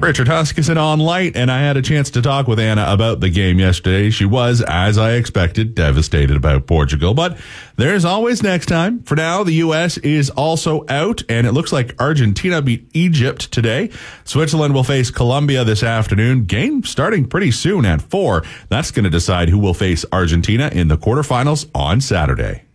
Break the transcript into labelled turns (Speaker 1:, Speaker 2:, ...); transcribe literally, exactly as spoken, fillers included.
Speaker 1: Richard Huskisson on Light, and I had a chance to talk with Anna about the game yesterday. She was, as I expected, devastated about Portugal, but there's always next time. For now, the U S is also out, and it looks like Argentina beat Egypt today. Switzerland will face Colombia this afternoon. Game starting pretty soon at four. That's going to decide who will face Argentina in the quarterfinals on Saturday.